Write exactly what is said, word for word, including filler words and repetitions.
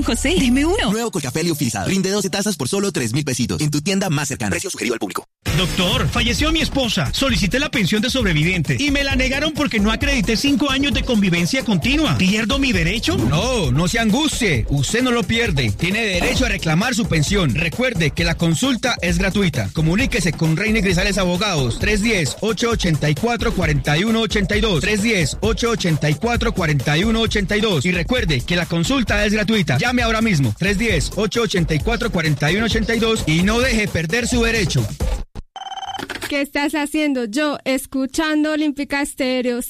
Don José, deme uno. Nuevo Colcafé liofilizado. Rinde doce tazas por solo tres mil pesitos. En tu tienda más cercana. Precio sugerido al público. Doctor, falleció mi esposa. Solicité la pensión de sobreviviente y me la negaron porque no acredité cinco años de convivencia continua. ¿Pierdo mi derecho? No, no se angustie. Usted no lo pierde. Tiene derecho a reclamar su pensión. Recuerde que la consulta es gratuita. Comuníquese con Reina y Grisales Abogados. tres uno cero, ocho ocho cuatro, cuatro uno ocho dos. tres uno cero, ocho ocho cuatro, cuatro uno ocho dos. Y recuerde que la consulta es gratuita. Llame ahora mismo. tres uno cero, ocho ocho cuatro, cuatro uno ocho dos y no deje perder su derecho. ¿Qué estás haciendo? Yo, escuchando Olímpica Estéreo.